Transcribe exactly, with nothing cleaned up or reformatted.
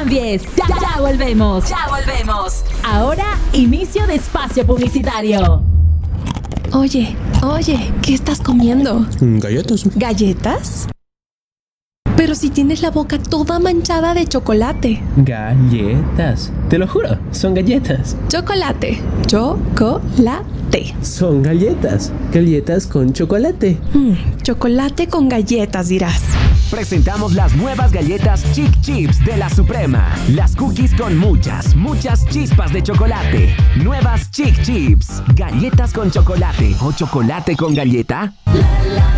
cambies. Ya, ya volvemos. Ya volvemos. Ahora, inicio de espacio publicitario. Oye, oye, ¿qué estás comiendo? Galletas. ¿Galletas? Pero si tienes la boca toda manchada de chocolate. Galletas. Te lo juro, son galletas. Chocolate. Chocolate. Son galletas. Galletas con chocolate. Mm, chocolate con galletas, dirás. Presentamos las nuevas galletas Chic Chips de la Suprema. Las cookies con muchas, muchas chispas de chocolate. Nuevas Chic Chips. Galletas con chocolate o chocolate con galleta. La, la,